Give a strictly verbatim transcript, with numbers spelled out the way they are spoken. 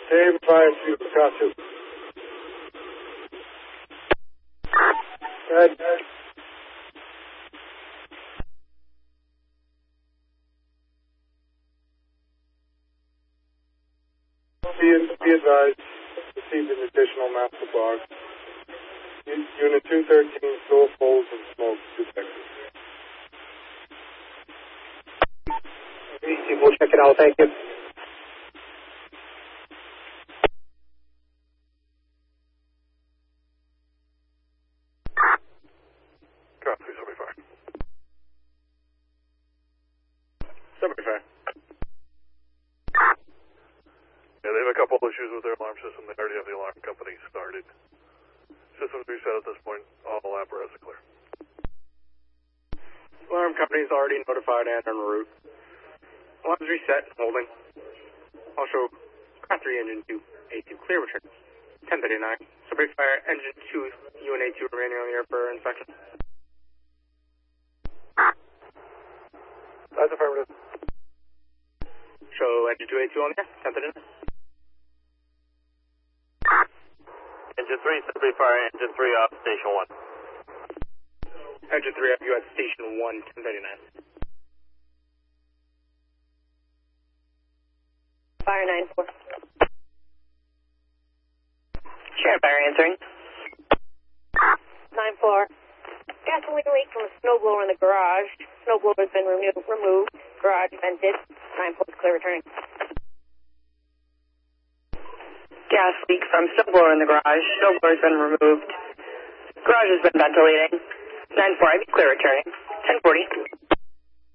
Same fire suit, cautious. Red. Be, be advised, received an additional master bar. Unit two thirteen, still holes and smoke detected. We'll check it out, thank you. Copy, seventy-five. seventy-five. Yeah, they have a couple issues with their alarm system. They already have the alarm company started. Systems reset at this point. All apparatus are clear. Alarm company is already notified and en route. Alarms reset, holding. Also, Class three Engine two, A two, clear return. ten thirty-nine. Subway Fire Engine two, U N A two remaining on the air for inspection. That's affirmative. Show Engine two, A two on the air, ten thirty-nine. Engine three, Subway Fire Engine three off Station one. Engine three have you at Station one, ten thirty-nine. Fire nine four. Shared Fire answering. nine four. Gasoline leak from a snowblower in the garage. Snowblower has been remo removed. Garage vented. nine four clear returning. Gas leak from snowblower in the garage. Snowblower has been removed. Garage has been ventilating. nine four, I be clear returning. ten forty.